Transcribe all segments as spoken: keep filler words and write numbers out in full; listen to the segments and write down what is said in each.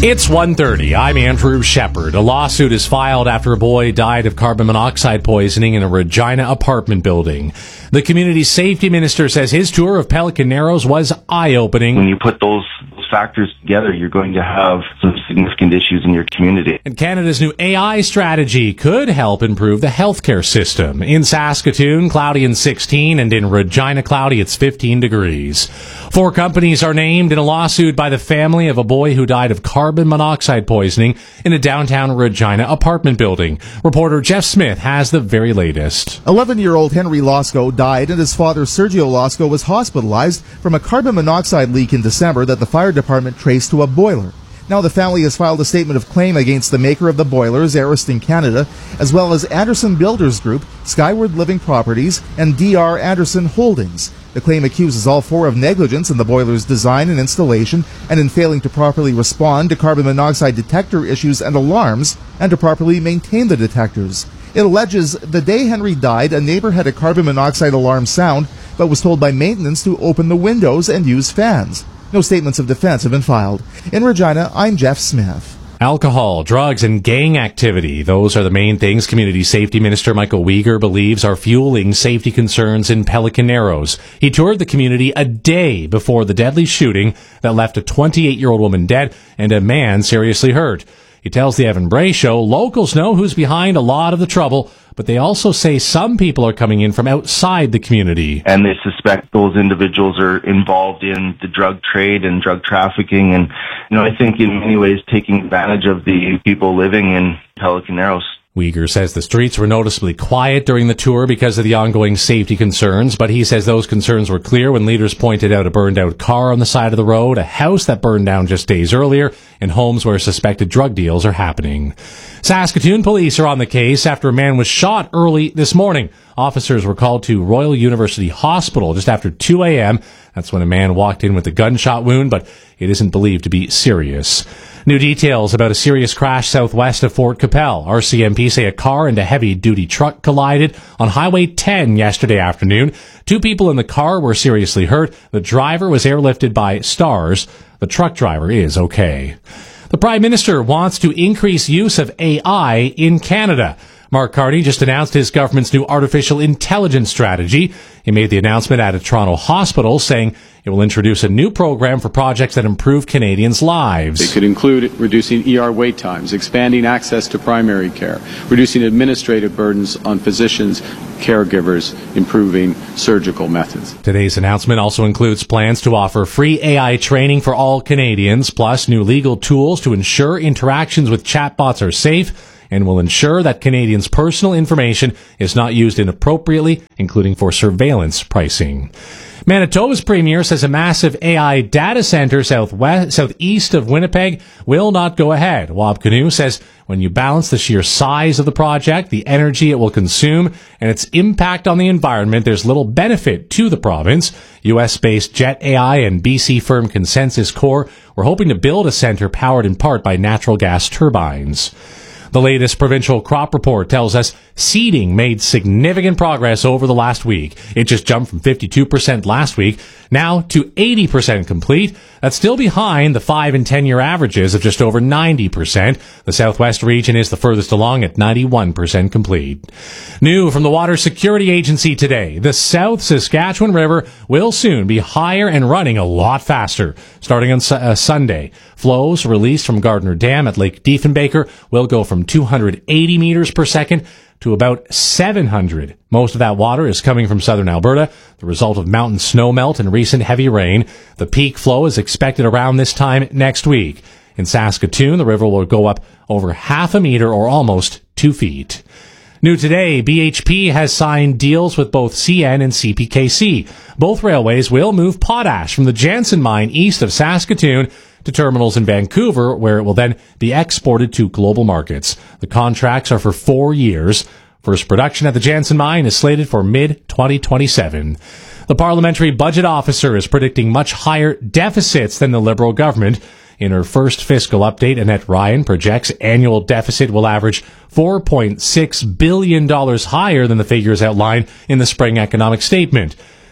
It's one thirty. I'm Andrew Shepard. A lawsuit is filed after a boy died of carbon monoxide poisoning in a Regina apartment building. The community safety minister says his tour of Pelican Narrows was eye-opening. When you put those factors together, you're going to have some significant issues in your community. And Canada's new A I strategy could help improve the healthcare system. In Saskatoon, cloudy and sixteen, and in Regina, cloudy, it's fifteen degrees. Four companies are named in a lawsuit by the family of a boy who died of carbon monoxide poisoning in a downtown Regina apartment building. Reporter Jeff Smith has the very latest. eleven-year-old Henry Losco died, and his father Sergio Losco was hospitalized from a carbon monoxide leak in December that the fire department traced to a boiler. Now the family has filed a statement of claim against the maker of the boilers, Ariston Canada, as well as Anderson Builders Group, Skyward Living Properties, and D R Anderson Holdings. The claim accuses all four of negligence in the boiler's design and installation and in failing to properly respond to carbon monoxide detector issues and alarms and to properly maintain the detectors. It alleges the day Henry died, a neighbor had a carbon monoxide alarm sound but was told by maintenance to open the windows and use fans. No statements of defense have been filed. In Regina, I'm Jeff Smith. Alcohol, drugs, and gang activity. Those are the main things Community Safety Minister Michael Uyghur believes are fueling safety concerns in Pelican Narrows. He toured the community a day before the deadly shooting that left a twenty-eight-year-old woman dead and a man seriously hurt. He tells the Evan Bray Show locals know who's behind a lot of the trouble, but they also say some people are coming in from outside the community. And they suspect those individuals are involved in the drug trade and drug trafficking and, you know, I think in many ways taking advantage of the people living in Pelican Narrows. Uyghur says the streets were noticeably quiet during the tour because of the ongoing safety concerns, but he says those concerns were clear when leaders pointed out a burned-out car on the side of the road, a house that burned down just days earlier, and homes where suspected drug deals are happening. Saskatoon police are on the case after a man was shot early this morning. Officers were called to Royal University Hospital just after two a.m. That's when a man walked in with a gunshot wound, but it isn't believed to be serious. New details about a serious crash southwest of Fort Capel. R C M P say a car and a heavy-duty truck collided on Highway ten yesterday afternoon. Two people in the car were seriously hurt. The driver was airlifted by Stars. The truck driver is okay. The Prime Minister wants to increase use of A I in Canada. Mark Carney just announced his government's new artificial intelligence strategy. He made the announcement at a Toronto hospital, saying it will introduce a new program for projects that improve Canadians' lives. It could include reducing E R wait times, expanding access to primary care, reducing administrative burdens on physicians, caregivers, improving surgical methods. Today's announcement also includes plans to offer free A I training for all Canadians, plus new legal tools to ensure interactions with chatbots are safe, and will ensure that Canadians' personal information is not used inappropriately, including for surveillance pricing. Manitoba's premier says a massive A I data center southwest, southeast of Winnipeg will not go ahead. Wab Kinew says when you balance the sheer size of the project, the energy it will consume, and its impact on the environment, there's little benefit to the province. U S-based Jet A I and B C firm Consensus Core were hoping to build a center powered in part by natural gas turbines. The latest provincial crop report tells us seeding made significant progress over the last week. It just jumped from fifty-two percent last week now to eighty percent complete. That's still behind the five and ten year averages of just over ninety percent. The Southwest region is the furthest along at ninety-one percent complete. New from the Water Security Agency today, the South Saskatchewan River will soon be higher and running a lot faster. Starting on su- uh, Sunday, flows released from Gardner Dam at Lake Diefenbaker will go from two hundred eighty meters per second to about seven hundred. Most of that water is coming from southern Alberta, the result of mountain snowmelt and recent heavy rain. The peak flow is expected around this time next week. In Saskatoon, the river will go up over half a meter or almost two feet. New today, B H P has signed deals with both C N and C P K C. Both railways will move potash from the Jansen mine east of Saskatoon to terminals in Vancouver, where it will then be exported to global markets. The contracts are for four years. First production at the Jansen mine is slated for mid twenty twenty-seven. The Parliamentary Budget Officer is predicting much higher deficits than the Liberal government. In her first fiscal update, Annette Ryan projects annual deficit will average four point six billion dollars higher than the figures outlined in the spring economic statement.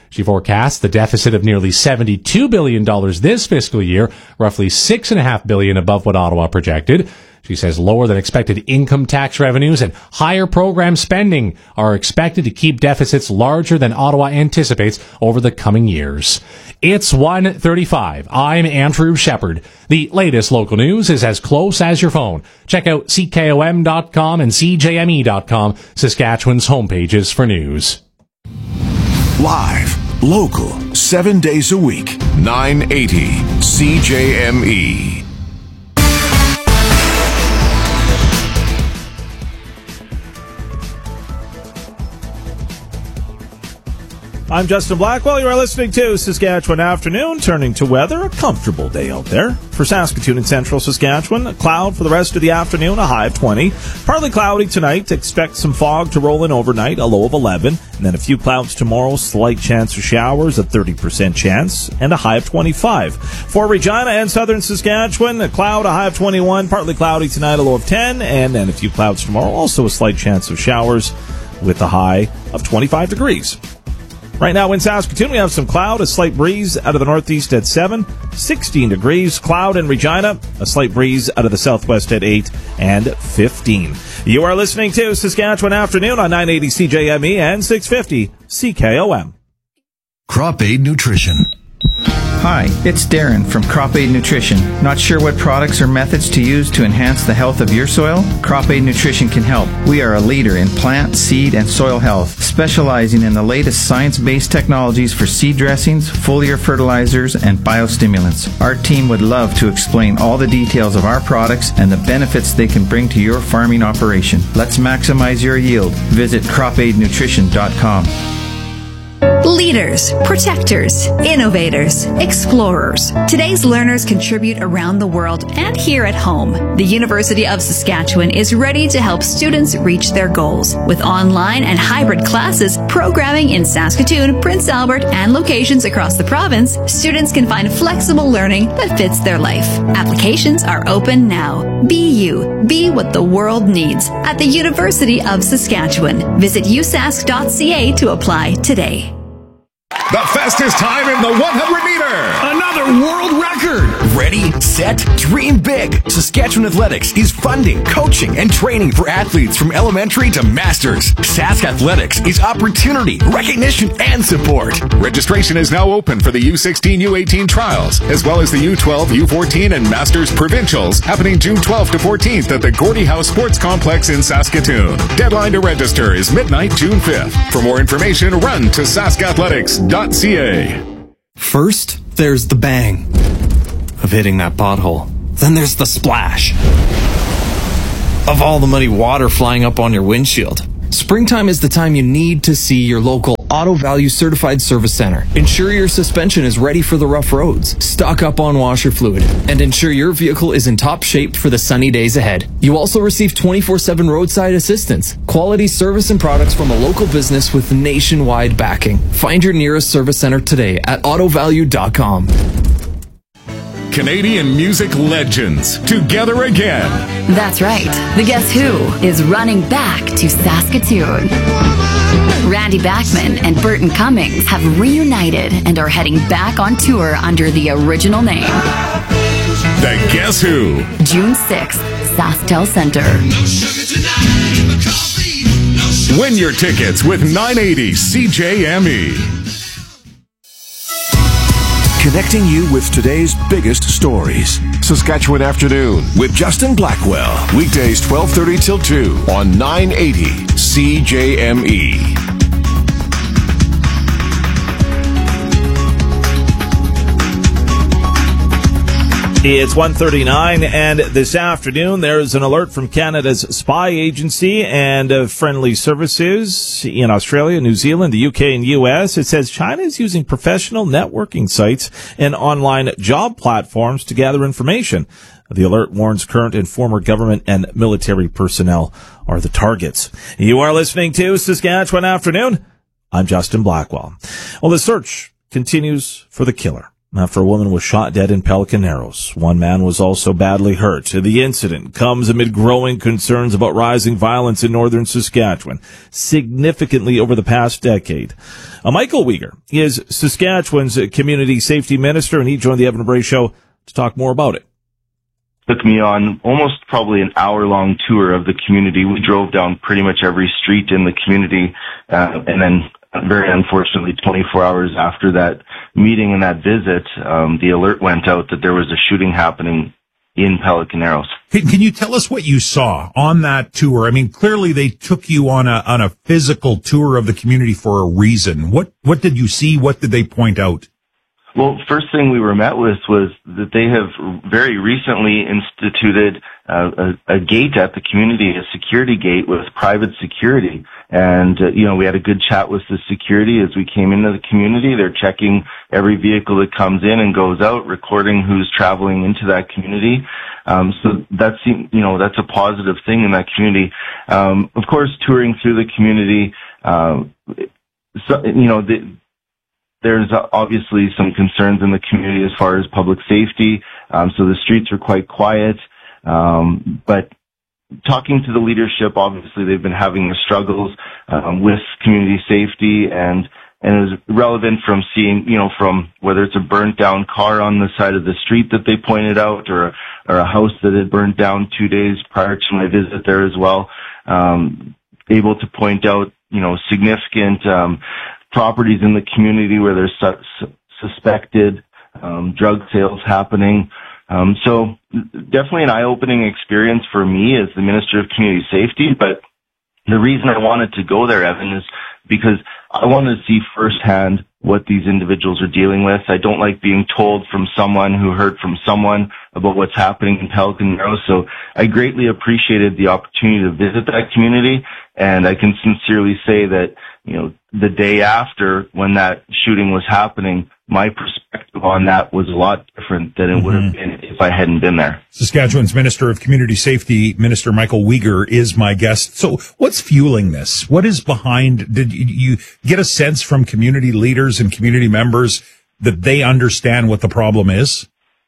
She forecasts the deficit of nearly seventy-two billion dollars this fiscal year, roughly six point five billion dollars above what Ottawa projected. She says lower than expected income tax revenues and higher program spending are expected to keep deficits larger than Ottawa anticipates over the coming years. It's one thirty-five. I'm Andrew Shepard. The latest local news is as close as your phone. Check out C K O M dot com and C J M E dot com, Saskatchewan's homepages for news. Live, local, seven days a week, nine eighty C J M E. I'm Justin Blackwell. You are listening to Saskatchewan Afternoon. Turning to weather, a comfortable day out there. For Saskatoon and central Saskatchewan, a cloud for the rest of the afternoon, a high of twenty. Partly cloudy tonight. Expect some fog to roll in overnight, a low of eleven. And then a few clouds tomorrow, slight chance of showers, a thirty percent chance, and a high of twenty-five. For Regina and southern Saskatchewan, a cloud, a high of twenty-one. Partly cloudy tonight, a low of ten. And then a few clouds tomorrow, also a slight chance of showers with a high of twenty-five degrees. Right now in Saskatoon, we have some cloud, a slight breeze out of the northeast at seven, sixteen degrees, cloud in Regina, a slight breeze out of the southwest at eight and fifteen. You are listening to Saskatchewan Afternoon on nine eighty C J M E and six fifty C K O M. Crop Aid Nutrition. Hi, it's Darren from Crop Aid Nutrition. Not sure what products or methods to use to enhance the health of your soil? Crop Aid Nutrition can help. We are a leader in plant, seed, and soil health, specializing in the latest science-based technologies for seed dressings, foliar fertilizers, and biostimulants. Our team would love to explain all the details of our products and the benefits they can bring to your farming operation. Let's maximize your yield. Visit crop aid nutrition dot com. Leaders, protectors, innovators, explorers. Today's learners contribute around the world and here at home. The University of Saskatchewan is ready to help students reach their goals. With online and hybrid classes, programming in Saskatoon, Prince Albert, and locations across the province, students can find flexible learning that fits their life. Applications are open now. Be you. Be what the world needs at the University of Saskatchewan. Visit u sask dot c a to apply today. The fastest time in the one hundred meter. Another world record. Ready, set, dream big. Saskatchewan Athletics is funding, coaching, and training for athletes from elementary to masters. Sask Athletics is opportunity, recognition, and support. Registration is now open for the U sixteen U eighteen trials, as well as the U twelve, U fourteen, and Masters Provincials, happening June twelfth to fourteenth at the Gordie House Sports Complex in Saskatoon. Deadline to register is midnight, June fifth. For more information, run to sask athletics dot c a. First, there's the bang of hitting that pothole. Then there's the splash of all the muddy water flying up on your windshield. Springtime is the time you need to see your local Auto Value Certified Service Center. Ensure your suspension is ready for the rough roads. Stock up on washer fluid. And ensure your vehicle is in top shape for the sunny days ahead. You also receive twenty-four seven roadside assistance. Quality service and products from a local business with nationwide backing. Find your nearest service center today at auto value dot com. Canadian music legends together again. That's right. The Guess Who is running back to Saskatoon. Randy Bachman and Burton Cummings have reunited and are heading back on tour under the original name. The Guess Who. June sixth, SaskTel Center. Win your tickets with nine eighty C J M E. Connecting you with today's biggest stories. Saskatchewan Afternoon with Justin Blackwell. Weekdays twelve thirty till two on nine eighty C J M E. It's one thirty-nine, and this afternoon there's an alert from Canada's spy agency and uh, friendly services in Australia, New Zealand, the U K, and U S. It says China is using professional networking sites and online job platforms to gather information. The alert warns current and former government and military personnel are the targets. You are listening to Saskatchewan Afternoon. I'm Justin Blackwell. Well, the search continues for the killer. after a woman was shot dead in Pelican Narrows. One man was also badly hurt. The incident comes amid growing concerns about rising violence in northern Saskatchewan, significantly over the past decade. Uh, Michael Weger is Saskatchewan's community safety minister, and he joined the Evan Bray Show to talk more about it. Took me on almost probably an hour-long tour of the community. We drove down pretty much every street in the community, uh, and then very unfortunately, twenty-four hours after that meeting and that visit, um, the alert went out that there was a shooting happening in Pelican Narrows. Can, can you tell us what you saw on that tour? I mean, clearly they took you on a on a physical tour of the community for a reason. What what did you see? What did they point out? Well, first thing we were met with was that they have very recently instituted uh, a, a gate at the community, a security gate with private security. And, uh, you know, we had a good chat with the security as we came into the community. They're checking every vehicle that comes in and goes out, recording who's traveling into that community. Um, so that's, you know, that's a positive thing in that community. Um, of course, touring through the community, uh, so, you know, the, there's obviously some concerns in the community as far as public safety. Um, so the streets are quite quiet. Um, but talking to the leadership, obviously they've been having their struggles um, with community safety, and and it was relevant from seeing, you know, from whether it's a burnt down car on the side of the street that they pointed out, or a, or a house that had burnt down two days prior to my visit there as well. Um, able to point out, you know, significant um, properties in the community where there's su- suspected um, drug sales happening. Um, so definitely an eye-opening experience for me as the Minister of Community Safety. But the reason I wanted to go there, Evan, is because I wanted to see firsthand what these individuals are dealing with. I don't like being told from someone who heard from someone about what's happening in Pelican Narrows. So I greatly appreciated the opportunity to visit that community. And I can sincerely say that, you know, the day after when that shooting was happening, my perspective on that was a lot different than it mm-hmm. would have been if I hadn't been there. Saskatchewan's Minister of Community Safety, Minister Michael Weger, is my guest. So what's fueling this? What is behind? Did you get a sense from community leaders and community members that they understand what the problem is?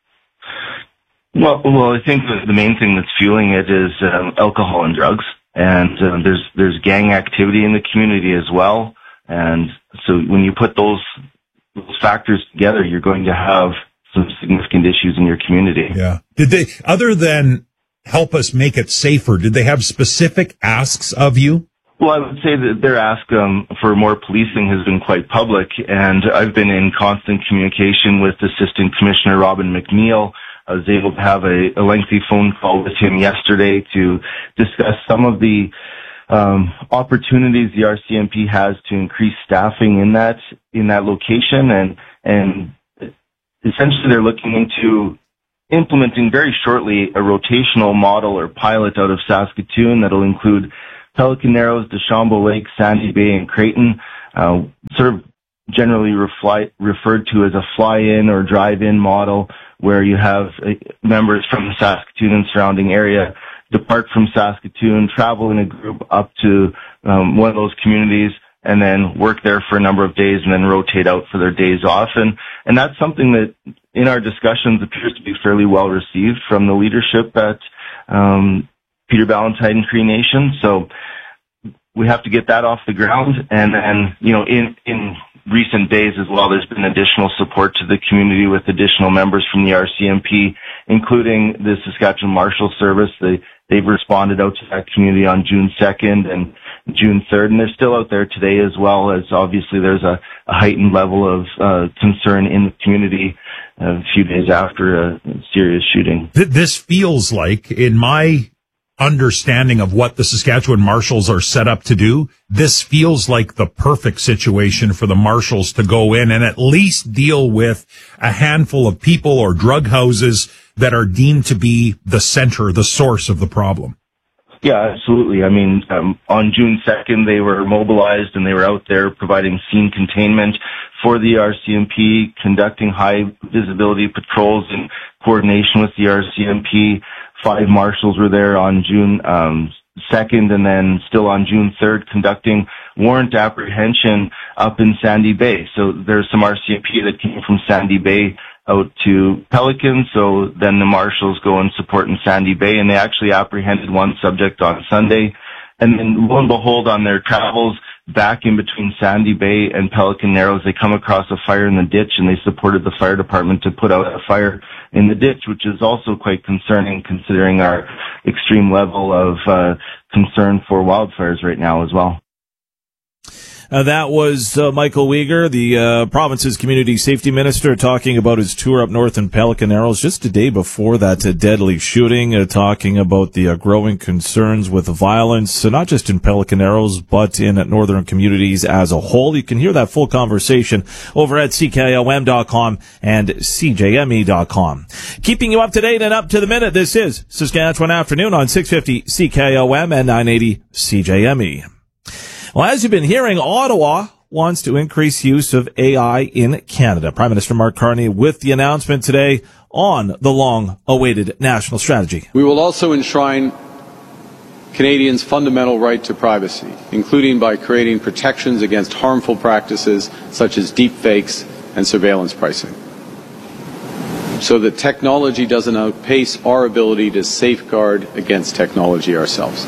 Well, well, I think the main thing that's fueling it is um, alcohol and drugs. And uh, there's there's gang activity in the community as well. And so when you put those those factors together, you're going to have some significant issues in your community. Yeah. Did they, other than help us make it safer, did they have specific asks of you? Well, I would say that their ask um, for more policing has been quite public, and I've been in constant communication with Assistant Commissioner Robin McNeil. I was able to have a, a lengthy phone call with him yesterday to discuss some of the um, opportunities the R C M P has to increase staffing in that in that location, and and essentially they're looking into implementing very shortly a rotational model or pilot out of Saskatoon that'll include Pelican Narrows, Deschambault Lake, Sandy Bay, and Creighton, uh, sort of generally refly, referred to as a fly-in or drive-in model, where you have uh, members from the Saskatoon and surrounding area depart from Saskatoon, travel in a group up to um, one of those communities, and then work there for a number of days and then rotate out for their days off. And, and that's something that in our discussions appears to be fairly well received from the leadership at um, Peter Ballantyne and Cree Nation. So we have to get that off the ground. And, and you know, in, in recent days as well, there's been additional support to the community with additional members from the R C M P, including the Saskatchewan Marshal Service. They, they've responded out to that community on June second and June third, and they're still out there today as well, as obviously there's a, a heightened level of uh, concern in the community a few days after a serious shooting. This feels like, in my understanding of what the Saskatchewan Marshals are set up to do, this feels like the perfect situation for the Marshals to go in and at least deal with a handful of people or drug houses that are deemed to be the center, the source of the problem. Yeah, absolutely. I mean, um, on June second, they were mobilized and they were out there providing scene containment for the R C M P, conducting high visibility patrols in coordination with the R C M P. Five marshals were there on June um, second, and then still on June third, conducting warrant apprehension up in Sandy Bay. So there's some R C M P that came from Sandy Bay out to Pelican. So then the marshals go and support in Sandy Bay, and they actually apprehended one subject on Sunday. And then lo and behold, on their travels back in between Sandy Bay and Pelican Narrows, they come across a fire in the ditch, and they supported the fire department to put out a fire in the ditch, which is also quite concerning considering our extreme level of uh, concern for wildfires right now as well. Uh, that was uh, Michael Uyghur, the uh, province's community safety minister, talking about his tour up north in Pelican Narrows just a day before that uh, deadly shooting, uh, talking about the uh, growing concerns with violence, uh, not just in Pelican Narrows, but in uh, northern communities as a whole. You can hear that full conversation over at C K O M dot com and C J M E dot com. Keeping you up to date and up to the minute, this is Saskatchewan Afternoon on six fifty C K O M and nine eighty C J M E. Well, as you've been hearing, Ottawa wants to increase use of A I in Canada. Prime Minister Mark Carney with the announcement today on the long-awaited national strategy. We will also enshrine Canadians' fundamental right to privacy, including by creating protections against harmful practices such as deep fakes and surveillance pricing, so that technology doesn't outpace our ability to safeguard against technology ourselves.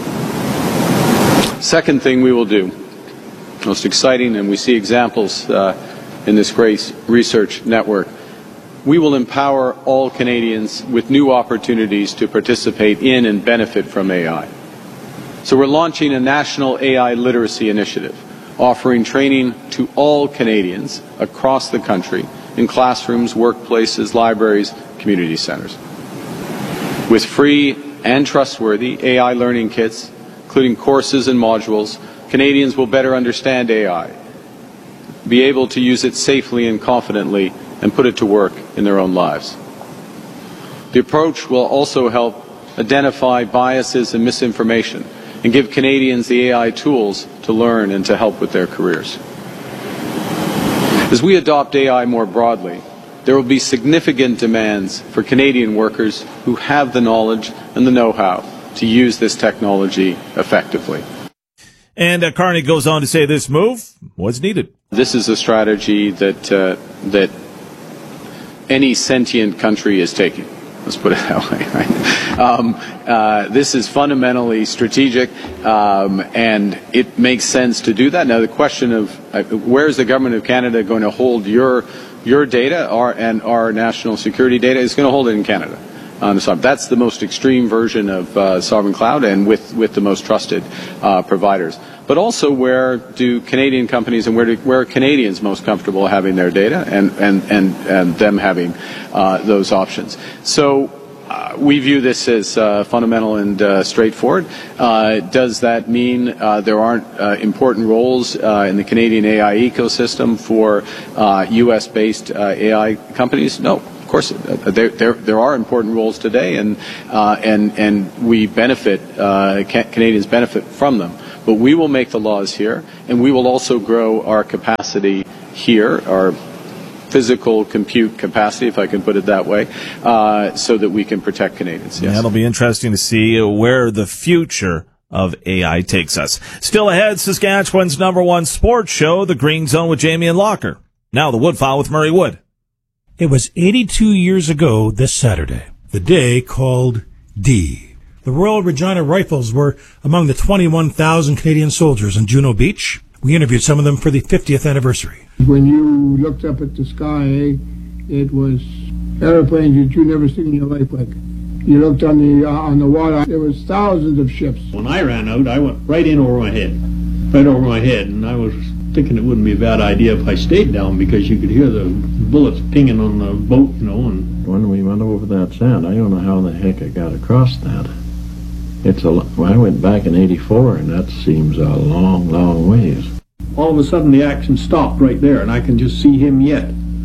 Second thing we will do, most exciting, and we see examples uh, in this great research network, we will empower all Canadians with new opportunities to participate in and benefit from A I. So we're launching a national A I literacy initiative, offering training to all Canadians across the country in classrooms, workplaces, libraries, community centres. With free and trustworthy A I learning kits, including courses and modules, Canadians will better understand A I, be able to use it safely and confidently, and put it to work in their own lives. The approach will also help identify biases and misinformation and give Canadians the A I tools to learn and to help with their careers. As we adopt A I more broadly, there will be significant demands for Canadian workers who have the knowledge and the know-how to use this technology effectively. And uh, Carney goes on to say this move was needed. This is a strategy that uh, that any sentient country is taking. Let's put it that way. Right? Um, uh, this is fundamentally strategic, um, and it makes sense to do that. Now, the question of uh, where is the government of Canada going to hold your your data our, and our national security data? Is going to hold it in Canada. Um, so that's the most extreme version of uh, Sovereign Cloud, and with, with the most trusted uh, providers. But also, where do Canadian companies and where do, where are Canadians most comfortable having their data and and and, and them having uh, those options? So uh, we view this as uh, fundamental and uh, straightforward. Uh, does that mean uh, there aren't uh, important roles uh, in the Canadian A I ecosystem for uh, U S based uh, A I companies? No. Of course, uh, there, there there are important roles today, and uh, and and we benefit. Uh, Canadians benefit from them. But we will make the laws here, and we will also grow our capacity here, our physical compute capacity, if I can put it that way, uh, so that we can protect Canadians. Yes. Yeah, it'll be interesting to see where the future of A I takes us. Still ahead, Saskatchewan's number one sports show, The Green Zone with Jamie and Locker. Now the Woodfile with Murray Wood. It was eighty-two years ago this Saturday, the day called D. The Royal Regina Rifles were among the twenty-one thousand Canadian soldiers on Juno Beach. We interviewed some of them for the fiftieth anniversary. When you looked up at the sky, it was airplanes that you never seen in your life. Like you looked on the uh, on the water, there was thousands of ships. When I ran out, I went right in over my head, right over my head, and I was thinking it wouldn't be a bad idea if I stayed down because you could hear the bullets pinging on the boat, you know. And when we went over that sand, I don't know how the heck I got across that. It's a. Well, I went back in eighty-four, and that seems a long, long ways. All of a sudden, the action stopped right there, and I can just see him yet,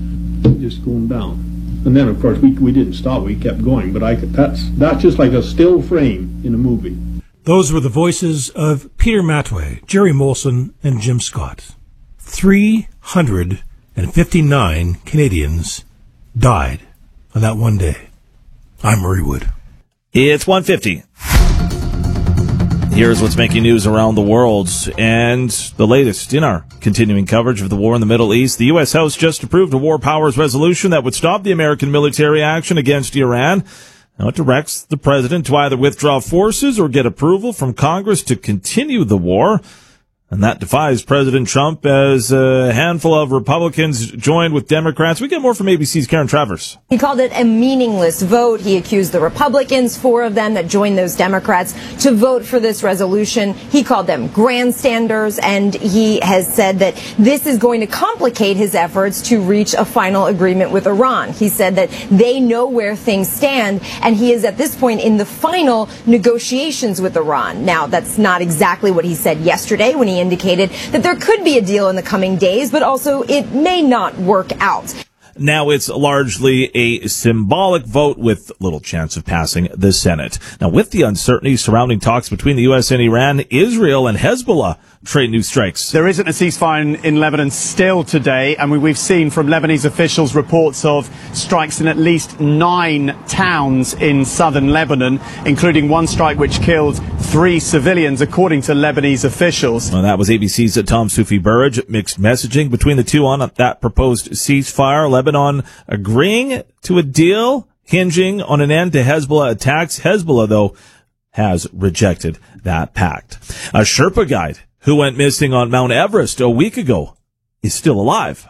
just going down. And then, of course, we we didn't stop; we kept going. But I could, that's that's just like a still frame in a movie. Those were the voices of Peter Matway, Jerry Molson, and Jim Scott. Three hundred and fifty-nine Canadians died on that one day. I'm Murray Wood. It's one fifty. Here's what's making news around the world and the latest in our continuing coverage of the war in the Middle East. The U S House just approved a war powers resolution that would stop the American military action against Iran. Now it directs the president to either withdraw forces or get approval from Congress to continue the war. And that defies President Trump as a handful of Republicans joined with Democrats. We get more from A B C's Karen Travers. He called it a meaningless vote. He accused the Republicans, four of them that joined those Democrats, to vote for this resolution. He called them grandstanders, and he has said that this is going to complicate his efforts to reach a final agreement with Iran. He said that they know where things stand, and he is at this point in the final negotiations with Iran. Now, that's not exactly what he said yesterday when he indicated that there could be a deal in the coming days, but also it may not work out. Now it's largely a symbolic vote with little chance of passing the Senate. Now, with the uncertainty surrounding talks between the U S and Iran, Israel and Hezbollah trade new strikes. There isn't a ceasefire in, in Lebanon still today, and we, we've seen from Lebanese officials reports of strikes in at least nine towns in southern Lebanon, including one strike which killed three civilians, according to Lebanese officials. Well, that was A B C's Tom Sufi Burridge. Mixed messaging between the two on that proposed ceasefire. Lebanon agreeing to a deal hinging on an end to Hezbollah attacks. Hezbollah, though, has rejected that pact. A Sherpa guide who went missing on Mount Everest a week ago is still alive.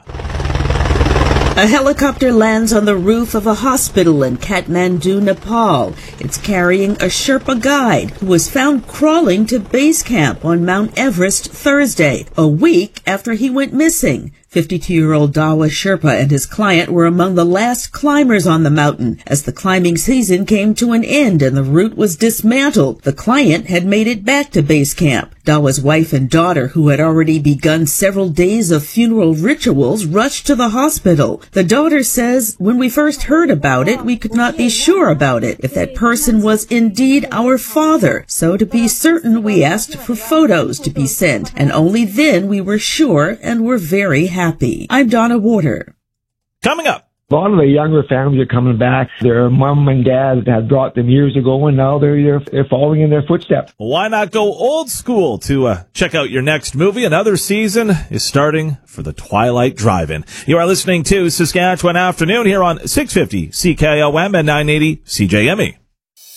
A helicopter lands on the roof of a hospital in Kathmandu, Nepal. It's carrying a Sherpa guide who was found crawling to base camp on Mount Everest Thursday, a week after he went missing. fifty-two-year-old Dawa Sherpa and his client were among the last climbers on the mountain as the climbing season came to an end and the route was dismantled. The client had made it back to base camp. Dawa's wife and daughter, who had already begun several days of funeral rituals, rushed to the hospital. The daughter says, "When we first heard about it, we could not be sure about it, if that person was indeed our father. So to be certain, we asked for photos to be sent, and only then we were sure and were very happy." Happy. I'm Donna Warder. Coming up. A lot of the younger families are coming back. Their mom and dad had brought them years ago, and now they're, they're following in their footsteps. Why not go old school to uh, check out your next movie? Another season is starting for the Twilight Drive-In. You are listening to Saskatchewan Afternoon here on six fifty C K O M and nine eighty C J M E.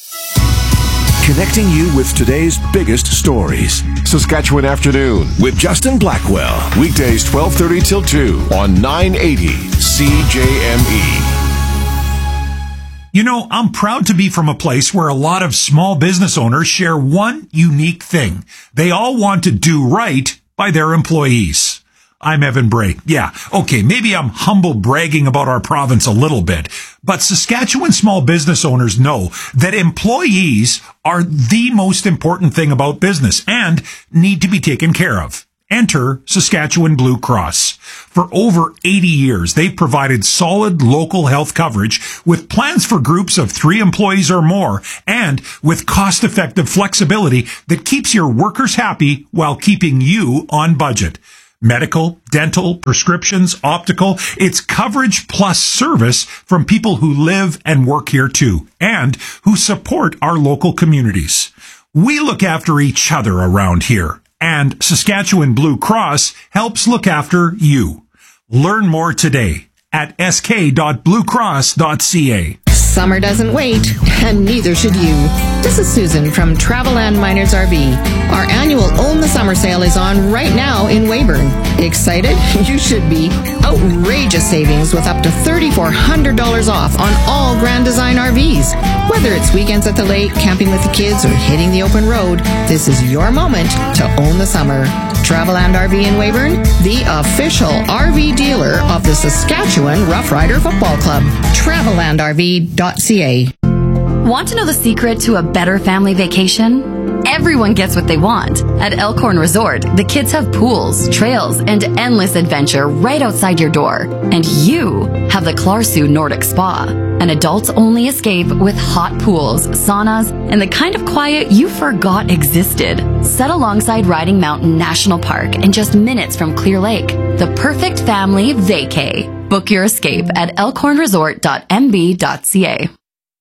Connecting you with today's biggest stories. Saskatchewan Afternoon with Justin Blackwell. Weekdays twelve thirty till two on nine eighty C J M E. You know, I'm proud to be from a place where a lot of small business owners share one unique thing. They all want to do right by their employees. I'm Evan Bray. Yeah, okay, maybe I'm humble bragging about our province a little bit, but Saskatchewan small business owners know that employees are the most important thing about business and need to be taken care of. Enter Saskatchewan Blue Cross. For over eighty years, they've provided solid local health coverage with plans for groups of three employees or more and with cost-effective flexibility that keeps your workers happy while keeping you on budget. Medical, dental, prescriptions, optical, it's coverage plus service from people who live and work here too, and who support our local communities. We look after each other around here, and Saskatchewan Blue Cross helps look after you. Learn more today at s k dot blue cross dot c a. Summer doesn't wait, and neither should you. This is Susan from Traveland Miners R V. Our annual Own the Summer sale is on right now in Weyburn. Excited? You should be. Outrageous savings with up to three thousand four hundred dollars off on all Grand Design R Vs. Whether it's weekends at the lake, camping with the kids, or hitting the open road, this is your moment to own the summer. Traveland R V in Weyburn, the official R V dealer of the Saskatchewan Rough Rider Football Club. Traveland R V dot c a. Want to know the secret to a better family vacation? Everyone gets what they want. At Elkhorn Resort, the kids have pools, trails, and endless adventure right outside your door. And you have the Clarsu Nordic Spa, an adults-only escape with hot pools, saunas, and the kind of quiet you forgot existed. Set alongside Riding Mountain National Park and just minutes from Clear Lake. The perfect family vacay. Book your escape at elkhorn resort dot m b dot c a.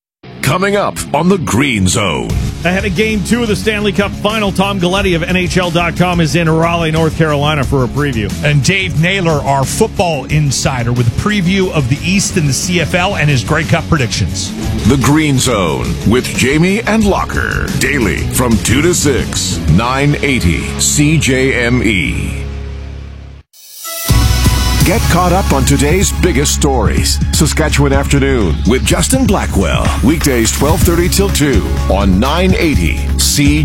Coming up on the Green Zone. Ahead of Game two of the Stanley Cup Final, Tom Galletti of N H L dot com is in Raleigh, North Carolina for a preview. And Dave Naylor, our football insider, with a preview of the East and the C F L and his Grey Cup predictions. The Green Zone with Jamie and Locker. Daily from two to six, nine eighty C J M E. Get caught up on today's biggest stories. Saskatchewan Afternoon with Justin Blackwell. Weekdays twelve thirty till two on nine eighty C J M E.